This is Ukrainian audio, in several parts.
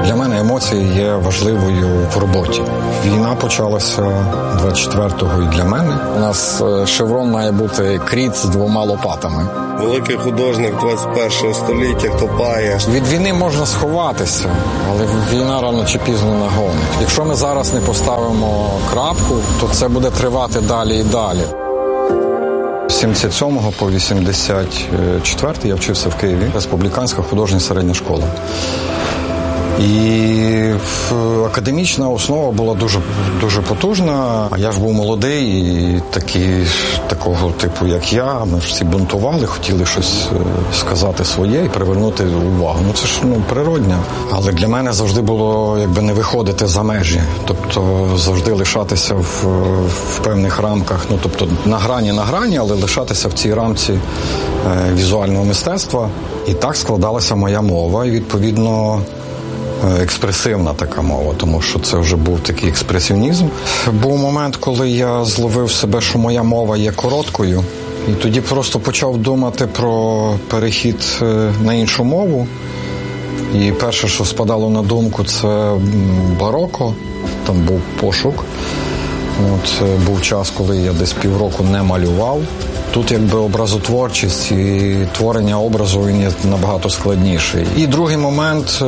Для мене емоції є важливою в роботі. Війна почалася 24-го і для мене. У нас шеврон має бути кріт з 2 лопатами. Великий художник 21 століття копає. Від війни можна сховатися, але війна рано чи пізно нагонить. Якщо ми зараз не поставимо крапку, то це буде тривати далі і далі. З 77-го по 84-й я вчився в Києві. Республіканська художня середня школа. І академічна основа була дуже потужна. А я ж був молодий і такого типу, як я. Ми всі бунтували, хотіли щось сказати своє і привернути увагу. Це ж природне. Але для мене завжди було не виходити за межі. Тобто завжди лишатися в певних рамках. Тобто на грані, але лишатися в цій рамці візуального мистецтва. І так складалася моя мова. І відповідно експресивна така мова, тому що це вже був такий експресіонізм. Був момент, коли я зловив себе, що моя мова є короткою, і тоді просто почав думати про перехід на іншу мову. І перше, що спадало на думку, це бароко, там був пошук. Був час, коли я десь півроку не малював. Тут образотворчість і творення образу він є набагато складніший. І другий момент,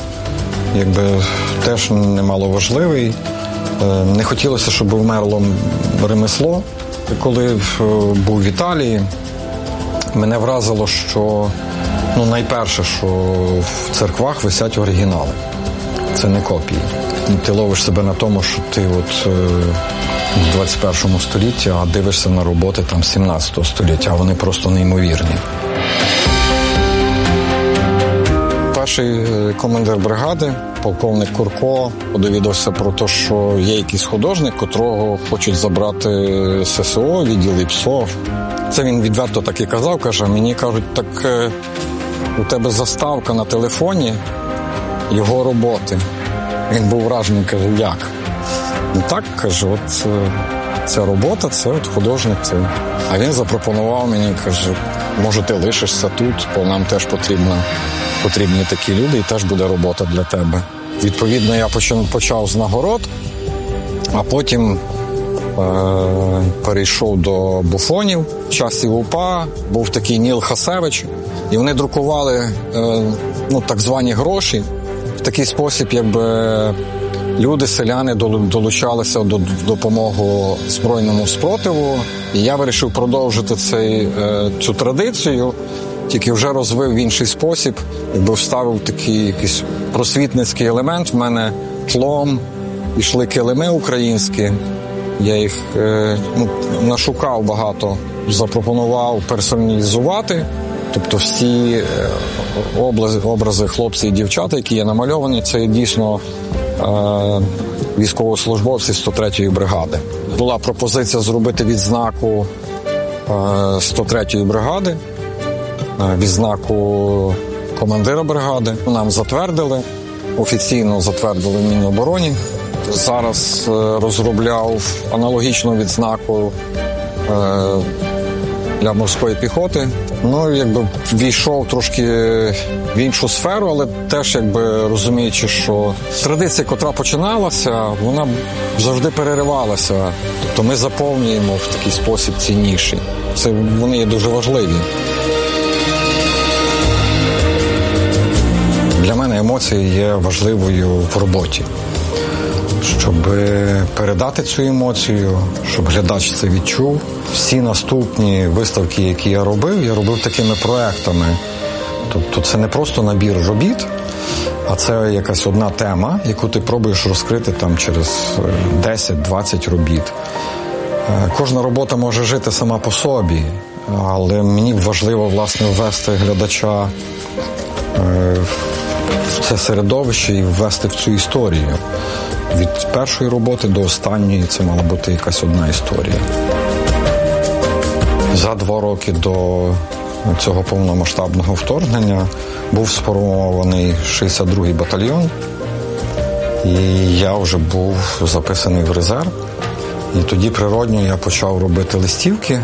теж немало важливий. Не хотілося, щоб вмерло ремесло. Коли був в Італії, мене вразило, що найперше, що в церквах висять оригінали. Це не копії. Ти ловиш себе на тому, що ти в 21 столітті, а дивишся на роботи 17 століття, а вони просто неймовірні. Перший командир бригади, полковник Курко, довідався про те, що є якийсь художник, котрого хочуть забрати ССО, відділ ІПСО. Це він відверто так і казав, мені кажуть, так у тебе заставка на телефоні його роботи. Він був вражений, каже, як? Так, каже, ця робота, це художник. А він запропонував мені, каже, може ти лишишся тут, бо нам теж потрібні такі люди і теж буде робота для тебе. Відповідно, я почав з нагород, а потім перейшов до буфонів. В часі УПА був такий Ніл Хасевич, і вони друкували так звані гроші. В такий спосіб, люди, селяни долучалися до допомоги збройному спротиву. І я вирішив продовжити цю традицію, тільки вже розвив в інший спосіб, вставив такий якийсь просвітницький елемент. В мене тлом, йшли килими українські. Я їх нашукав багато, запропонував персоналізувати. Тобто всі образи хлопців і дівчат, які є намальовані, це дійсно військовослужбовці 103-ї бригади. Була пропозиція зробити відзнаку 103-ї бригади, відзнаку командира бригади. Нам затвердили, офіційно затвердили в Мінобороні. Зараз розробляв аналогічну відзнаку для морської піхоти. Війшов трошки в іншу сферу, але теж розуміючи, що традиція, котра починалася, вона завжди переривалася. Тобто ми заповнюємо в такий спосіб цінніший. Вони є дуже важливі. Для мене емоції є важливою в роботі. Щоб передати цю емоцію, щоб глядач це відчув. Всі наступні виставки, які я робив такими проектами. Тобто це не просто набір робіт, а це якась одна тема, яку ти пробуєш розкрити через 10-20 робіт. Кожна робота може жити сама по собі, але мені важливо, власне, ввести глядача в це середовище і ввести в цю історію. Від першої роботи до останньої це мала бути якась одна історія. За 2 роки до цього повномасштабного вторгнення був сформований 62-й батальйон, і я вже був записаний в резерв. І тоді природньо я почав робити листівки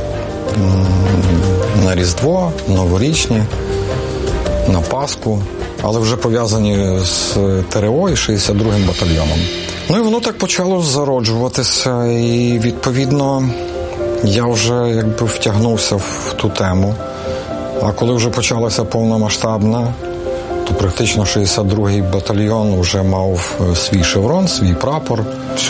на Різдво, новорічні, на Пасху. але вже пов'язані з ТРО і 62-м батальйоном. Ну і воно так почало зароджуватися, і відповідно я вже втягнувся в ту тему. А коли вже почалася повномасштабна, то практично 62-й батальйон вже мав свій шеврон, свій прапор.